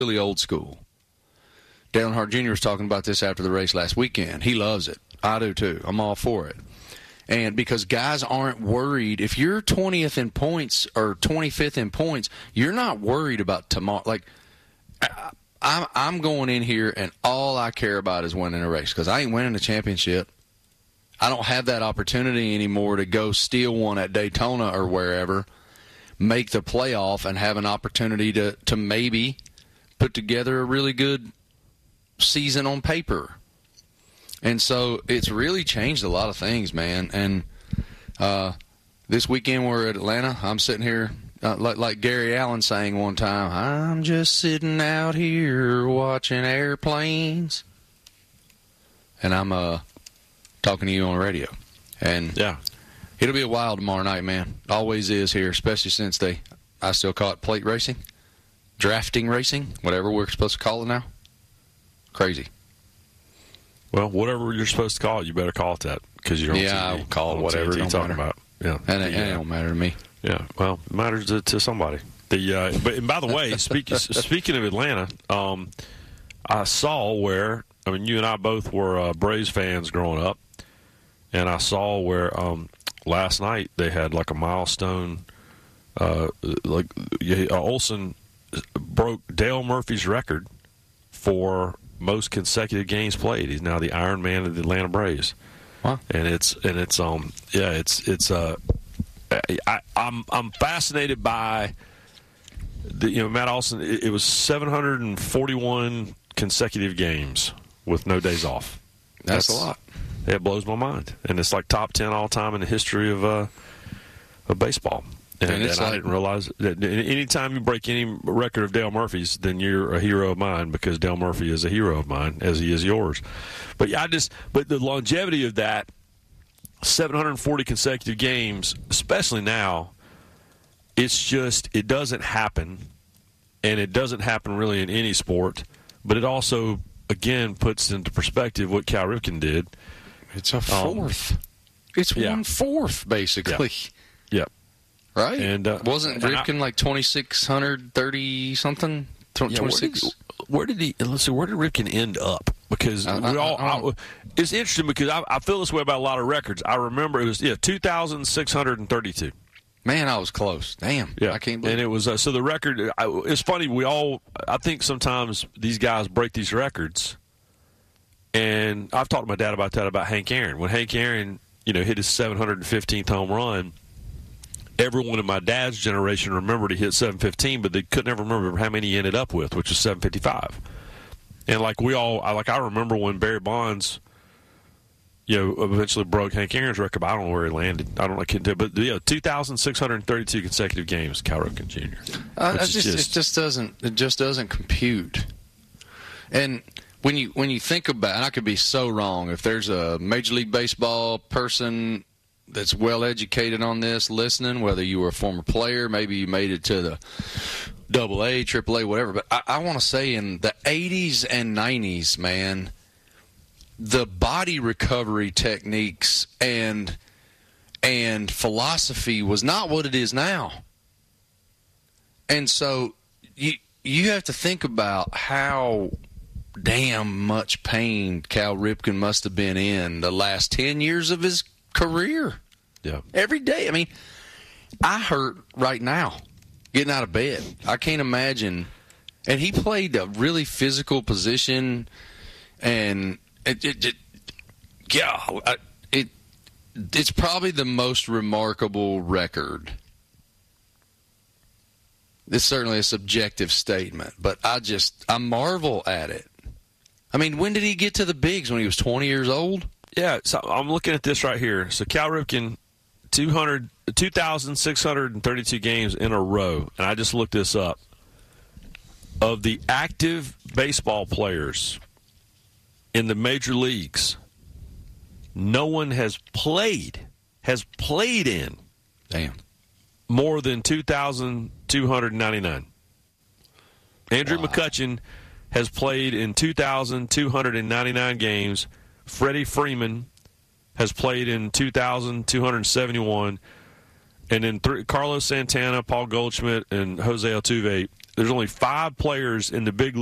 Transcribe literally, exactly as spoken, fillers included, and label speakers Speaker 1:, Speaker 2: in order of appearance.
Speaker 1: really old school. Dale Earnhardt Junior was talking about this after the race last weekend. He loves it. I do too. I'm all for it. And because guys aren't worried, if you're twentieth in points or twenty-fifth in points, you're not worried about tomorrow. Like, I, I'm, I'm going in here and all I care about is winning a race because I ain't winning the championship. I don't have that opportunity anymore to go steal one at Daytona or wherever, make the playoff, and have an opportunity to, to maybe put together a really good season on paper. And so it's really changed a lot of things, man. And uh, this weekend we're at Atlanta. I'm sitting here, uh, like, like Gary Allen sang one time, I'm just sitting out here watching airplanes. And I'm uh, talking to you on the radio. And
Speaker 2: yeah,
Speaker 1: it'll be a while tomorrow night, man. Always is here, especially since they, I still call it plate racing, drafting racing, whatever we're supposed to call it now. Crazy.
Speaker 2: Well, whatever you're supposed to call it, you better call it that because you're on
Speaker 1: yeah,
Speaker 2: T V.
Speaker 1: I'll call it
Speaker 2: on
Speaker 1: whatever.
Speaker 2: T V
Speaker 1: Don't
Speaker 2: talking
Speaker 1: matter.
Speaker 2: about. Yeah,
Speaker 1: and it,
Speaker 2: yeah.
Speaker 1: it don't matter to me.
Speaker 2: Yeah, well, it matters to, to somebody. The uh, but and by the way, speaking speaking of Atlanta, um, I saw where I mean, you and I both were uh, Braves fans growing up, and I saw where um, last night they had like a milestone. Uh, like uh, Olson broke Dale Murphy's record for most consecutive games played. He's now the Iron Man of the Atlanta Braves.
Speaker 1: Wow.
Speaker 2: And it's and it's um yeah it's it's uh I I'm I'm fascinated by the you know Matt Olson. It, it was seven hundred forty-one consecutive games with no days off.
Speaker 1: That's, That's a lot.
Speaker 2: It blows my mind, and it's like top ten all time in the history of uh of baseball. And,
Speaker 1: and, it's
Speaker 2: and
Speaker 1: like,
Speaker 2: I didn't realize that anytime you break any record of Dale Murphy's, then you're a hero of mine because Dale Murphy is a hero of mine, as he is yours. But yeah, I just but the longevity of that, seven hundred forty consecutive games, especially now, it's just it doesn't happen, and it doesn't happen really in any sport. But it also again puts into perspective what Cal Ripken did.
Speaker 1: It's a fourth. Um, it's
Speaker 2: yeah.
Speaker 1: one fourth basically.
Speaker 2: Yeah. yeah.
Speaker 1: Right?
Speaker 2: And uh,
Speaker 1: wasn't Ripken like twenty-six thirty something? twenty-six?
Speaker 2: Yeah, where, did he, where did he? Let's see. Where did Ripken end up? Because
Speaker 1: I,
Speaker 2: we
Speaker 1: I,
Speaker 2: all.
Speaker 1: I
Speaker 2: I, it's interesting because I, I feel this way about a lot of records. I remember it was yeah two thousand six hundred thirty-two.
Speaker 1: Man, I was close. Damn.
Speaker 2: Yeah,
Speaker 1: I can't believe.
Speaker 2: And it was uh, so the record. I, it's funny. We all. I think sometimes these guys break these records, and I've talked to my dad about that about Hank Aaron. When Hank Aaron, you know, hit his seven hundred fifteenth home run. Everyone in my dad's generation remembered he hit seven fifteen, but they couldn't ever remember how many he ended up with, which was seven fifty-five. And like we all, I like I remember when Barry Bonds, you know, eventually broke Hank Aaron's record. But I don't know where he landed. I don't know, I can't tell, but yeah, two thousand six hundred thirty-two consecutive games, Cal Ripken Junior
Speaker 1: Uh, just, just, it just doesn't, it just doesn't compute. And when you when you think about, and I could be so wrong. If there's a Major League Baseball person that's well educated on this listening, whether you were a former player, maybe you made it to the double A, triple A, whatever. But I, I want to say in the eighties and nineties, man, the body recovery techniques and and philosophy was not what it is now. And so you you have to think about how damn much pain Cal Ripken must have been in the last ten years of his career.
Speaker 2: Yeah.
Speaker 1: Every day. I mean, I hurt right now getting out of bed. I can't imagine. And he played a really physical position, and it, it, it yeah, it it's probably the most remarkable record. It's certainly a subjective statement, but I just I marvel at it. I mean, when did he get to the bigs? When he was twenty years old?
Speaker 2: Yeah, so I'm looking at this right here. So Cal Ripken, two hundred, two thousand six hundred thirty-two games in a row, and I just looked this up. Of the active baseball players in the major leagues, no one has played, has played in
Speaker 1: Damn.
Speaker 2: more than two thousand two hundred ninety-nine. Andrew
Speaker 1: Wow.
Speaker 2: McCutchen has played in two thousand two hundred ninety-nine games. Freddie Freeman has played in two thousand two hundred seventy-one. And then three, Carlos Santana, Paul Goldschmidt, and Jose Altuve there's only five players in the big